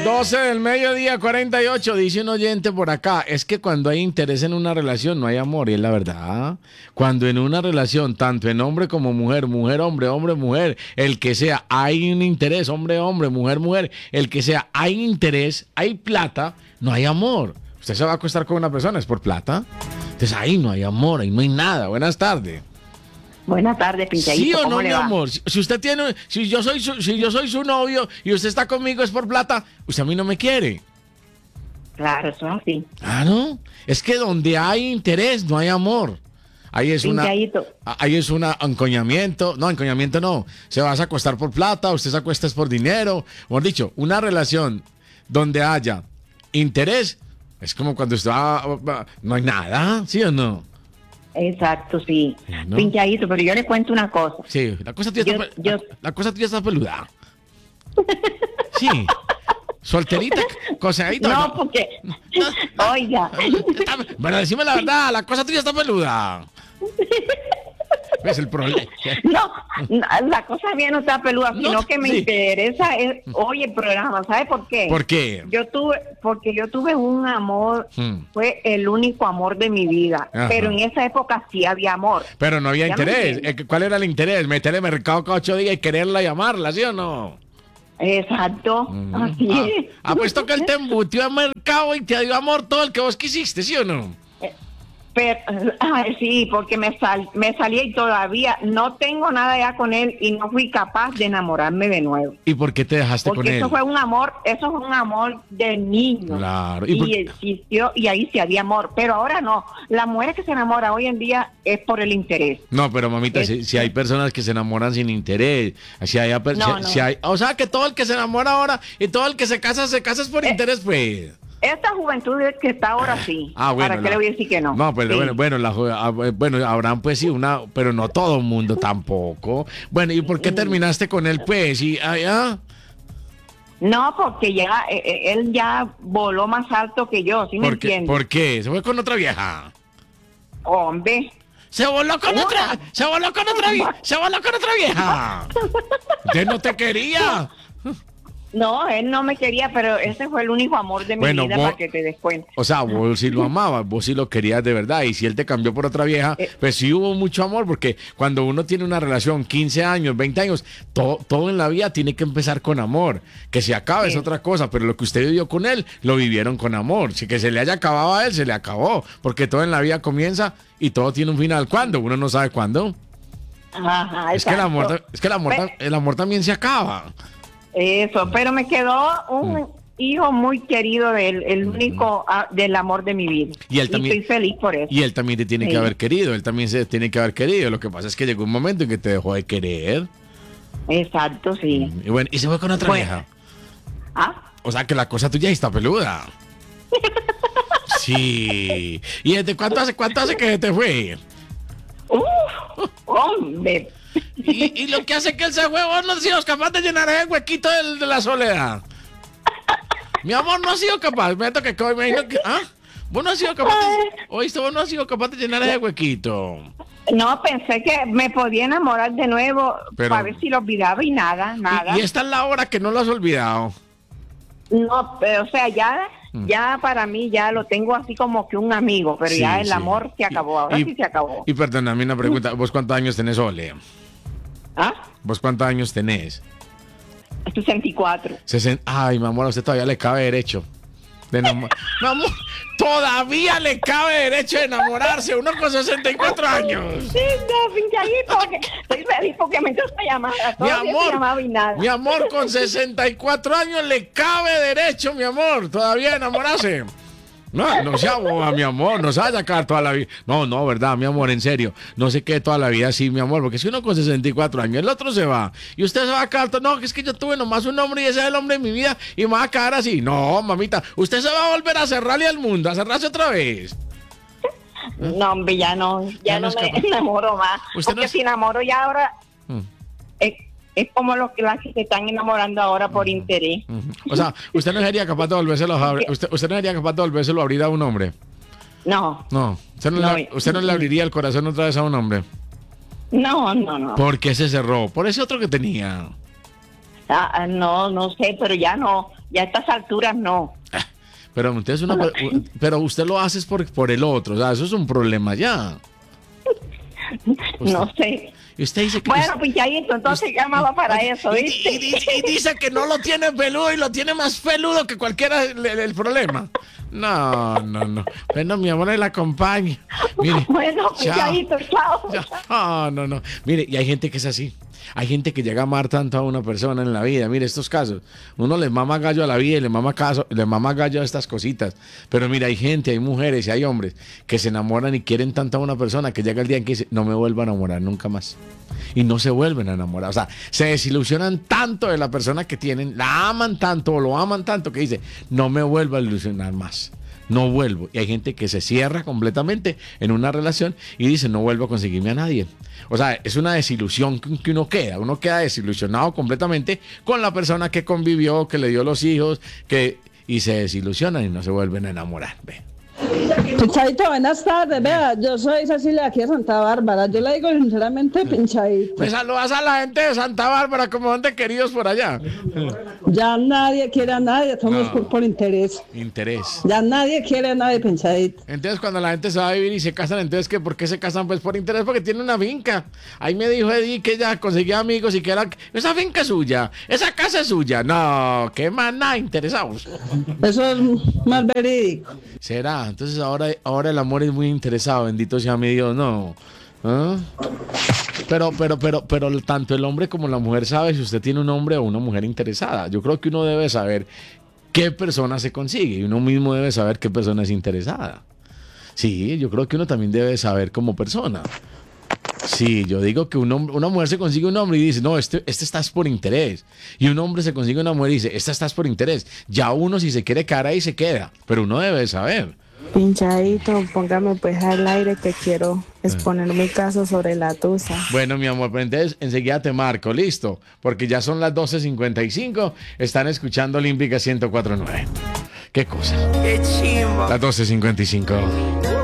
12 del mediodía, 48, dice un oyente por acá. Es que cuando hay interés en una relación no hay amor, y es la verdad. Cuando en una relación, tanto en hombre como mujer, mujer, hombre, hombre, mujer, el que sea, hay un interés, hombre, hombre, mujer, mujer, el que sea, hay interés, hay plata, no hay amor. Usted se va a acostar con una persona, es por plata. Entonces ahí no hay amor, ahí no hay nada. Buenas tardes. Buenas tardes, Pinchadito. ¿Sí o no, ¿Cómo mi le va? amor? Si usted tiene, si yo soy su novio y usted está conmigo es por plata, usted a mí no me quiere. Claro, eso es así. Claro, es que donde hay interés no hay amor. Ahí es Pinchadito. ahí es un encoñamiento. No, encoñamiento no. Se vas a acostar por plata, usted se acuesta es por dinero. Mejor dicho, una relación donde haya interés es como cuando usted no hay nada, ¿sí o no? Exacto, sí. ¿No? Pinchadito, pero yo le cuento una cosa. Sí, la cosa tuya la cosa tuya está peluda. Sí. Solterita, cosadita. No, porque, oiga, Bueno, decime la verdad, la cosa tuya está peluda. ¿Ves el problema? no, la cosa mía no está peluda, sino No, que me sí. interesa oye, el programa, ¿sabe por qué? ¿Por qué? Porque yo tuve un amor, fue el único amor de mi vida, Ajá. pero en esa época sí había amor. Pero no había ¿Ya me interés. entiendes? ¿Cuál era el interés? Meterle mercado cada 8 días y quererla llamarla, ¿sí o no? Exacto, así es. Apuesto que él te embutió a mercado y te dio amor todo el que vos quisiste, ¿sí o no? Pero, ay, sí, porque me salía y todavía no tengo nada ya con él y no fui capaz de enamorarme de nuevo. ¿Y por qué te dejaste con Porque él? eso fue un amor de niño. Claro. Y existió y ahí sí había amor. Pero ahora no. Las mujeres que se enamoran hoy en día es por el interés. No, pero mamita, si hay personas que se enamoran sin interés, si hay, No, no. si hay, o sea que todo el que se enamora ahora y todo el que se casa es por interés, pues. Esta juventud que está ahora sí. Ah, bueno. ¿Para qué le voy a decir que no? No, pues Sí. bueno, habrán pues sí pero no todo el mundo tampoco. Bueno, ¿y por qué terminaste con él, pues? No, porque ya él ya voló más alto que yo, ¿sí me entiendes? ¿Por qué? ¿Se fue con otra vieja? Hombre. Se voló con otra vieja. Usted no te quería. No, él no me quería, pero ese fue el único amor de mi Bueno, vida, para que te des cuenta. O sea, vos sí lo amabas, vos sí lo querías de verdad. Y si él te cambió por otra vieja, pues sí hubo mucho amor, porque cuando uno tiene una relación, 15 años, 20 años, todo en la vida tiene que empezar con amor. Que se acabe es otra cosa, pero lo que usted vivió con él, lo vivieron con amor. Si que se le haya acabado a él, se le acabó. Porque todo en la vida comienza y todo tiene un final. ¿Cuándo? Uno no sabe cuándo. Ajá, Es que exacto. el amor también se acaba. Eso, pero me quedó un hijo muy querido de él, el único del amor de mi vida. Y él también- estoy feliz por eso. Y él también te tiene Sí. que haber querido, él también se tiene que haber querido. Lo que pasa es que llegó un momento en que te dejó de querer. Exacto, sí. Y bueno, y se fue con otra Bueno. vieja. Ah, O sea que la cosa tuya está peluda. Sí. ¿Y desde cuánto hace que te fue? hombre. Y lo que hace que él se fue, vos no has sido capaz de llenar ese huequito de la soledad. Mi amor, no has sido capaz. Me imagino que. Vos no has sido capaz Oíste, vos no has sido capaz de llenar ese huequito. No, pensé que me podía enamorar de nuevo Pero- para ver si lo olvidaba y nada. Y esta es la hora que no lo has olvidado. No, pero, o sea, ya para mí ya lo tengo así como que un amigo, pero Sí, ya el sí. amor se acabó, ahora sí se acabó. Y perdóname una pregunta. ¿Vos cuántos años tenés, Ole? ¿Ah? ¿Vos cuántos años tenés? 64. Ay, mi amor, a usted todavía le cabe derecho de Mi amor, todavía le cabe derecho de enamorarse. Uno con 64 años. Sí, no, Pinchadito, porque estoy feliz porque me entró esta llamada. Mi Todavía te llamaba y nada. mi amor, con 64 años le cabe derecho, mi amor, todavía de enamorarse. No sea boba, mi amor, no se vaya a sacar toda la vida. No, verdad, mi amor, en serio. No se quede toda la vida así, mi amor, porque si uno con 64 años, el otro se va. Y usted se va a quedar, no, que es que yo tuve nomás un hombre y ese es el hombre de mi vida y me va a quedar así. No, mamita, usted se va a volver a cerrarle al mundo, a cerrarse otra vez. No, hombre, ya no Ya no es me capaz. enamoro más. Usted Porque no es- si enamoro ya ahora, Mm. es como las que se están enamorando ahora por interés. O sea, usted no sería capaz de volvérselo a abrir, usted no sería capaz de volvérselo a abrir a un hombre. No, No, usted no le abriría el corazón otra vez a un hombre. no. ¿Por qué se cerró? Por ese otro que tenía. No sé, pero ya no. Ya a estas alturas no. Pero entonces pero usted lo hace por el otro, o sea, eso es un problema ya. No sé. Y usted dice que bueno, Pinchadito, entonces llamaba para eso, ¿viste? Y dice que no lo tiene peludo y lo tiene más peludo que cualquiera el problema. No. Bueno, mi amor, la acompaña. Mire, bueno, Pinchadito, chao. No. Mire, y hay gente que es así. Hay gente que llega a amar tanto a una persona en la vida. Mire, estos casos. Uno le mama gallo a la vida y le mama gallo a estas cositas. Pero mira, hay gente, hay mujeres y hay hombres que se enamoran y quieren tanto a una persona que llega el día en que dice, no me vuelvo a enamorar nunca más. Y no se vuelven a enamorar. O sea, se desilusionan tanto de la persona que tienen, la aman tanto o lo aman tanto que dice, no me vuelvo a ilusionar más. No vuelvo. Y hay gente que se cierra completamente en una relación y dice, no vuelvo a conseguirme a nadie. O sea, es una desilusión que uno queda desilusionado completamente con la persona que convivió, que le dio los hijos, y se desilusionan y no se vuelven a enamorar. Ve. Pinchadito, buenas tardes. Vea, yo soy Cecilia aquí de Santa Bárbara. Yo le digo sinceramente, Pinchadito. Me saludas a la gente de Santa Bárbara, como son de queridos por allá. Ya nadie quiere a nadie, somos por interés. Interés. Ya nadie quiere a nadie, Pinchadito. Entonces, cuando la gente se va a vivir y se casan, entonces, ¿por qué se casan? Pues por interés, porque tienen una finca. Ahí me dijo Eddie que ella conseguía amigos y que esa finca es suya, esa casa es suya. No, qué maná, interesados. Eso es más verídico. ¿Será? Entonces ahora el amor es muy interesado, bendito sea mi Dios, no. ¿Ah? Pero tanto el hombre como la mujer sabe si usted tiene un hombre o una mujer interesada. Yo creo que uno debe saber qué persona se consigue y uno mismo debe saber qué persona es interesada. Sí, yo creo que uno también debe saber como persona. Sí, yo digo que una mujer se consigue un hombre y dice, no, este estás por interés. Y un hombre se consigue una mujer y dice, esta estás por interés. Ya uno si se quiere quedar ahí se queda, pero uno debe saber. Pinchadito, póngame pues al aire que quiero exponer mi caso sobre la tusa. Bueno, mi amor, pues entonces enseguida te marco, listo, porque ya son las 12:55, están escuchando Olímpica 104.9. ¿Qué cosa? Qué chimbo. Las 12:55.